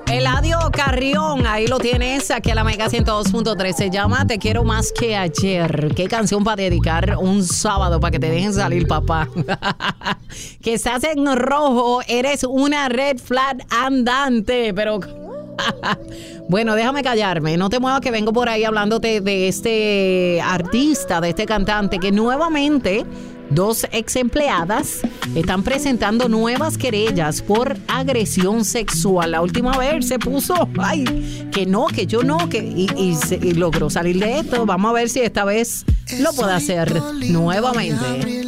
Eladio Carrión, ahí lo tienes, aquí a la Mega 102.3. Se llama Te quiero más que ayer. ¿Qué canción para dedicar un sábado para que te dejen salir, papá? Que estás en rojo, eres una red flag andante, pero... Bueno, déjame callarme, no te muevas que vengo por ahí hablándote de este artista, de este cantante que nuevamente 2 ex empleadas están presentando nuevas querellas por agresión sexual. La última vez se puso, ay, que no, que yo no, y logró salir de esto. Vamos a ver si esta vez lo puede hacer nuevamente.